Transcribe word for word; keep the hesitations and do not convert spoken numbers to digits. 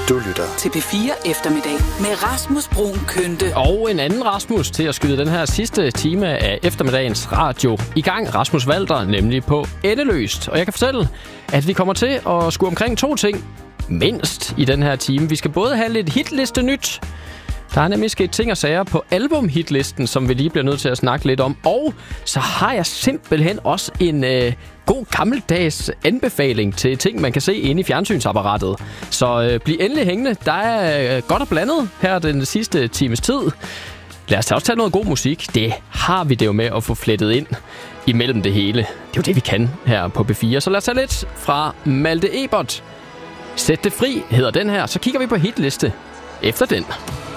Du lytter til P fire Eftermiddag med Rasmus Bruun Kynde. Og en anden Rasmus til at skyde den her sidste time af eftermiddagens radio i gang. Rasmus Walter, nemlig på Endeløst. Og jeg kan fortælle, at vi kommer til at skue omkring to ting mindst i den her time. Vi skal både have lidt hitliste nyt. Der er nemlig sket ting og sager på album-hitlisten, som vi lige bliver nødt til at snakke lidt om. Og så har jeg simpelthen også en øh, god gammeldags anbefaling til ting, man kan se inde i fjernsynsapparatet. Så øh, bliv endelig hængende. Der er øh, godt og blandet her den sidste times tid. Lad os også tage noget god musik. Det har vi det jo med at få flettet ind imellem det hele. Det er jo det, vi kan her på P fire. Så lad os tage lidt fra Malte Ebert. Sæt det fri hedder den her. Så kigger vi på hitliste efter den.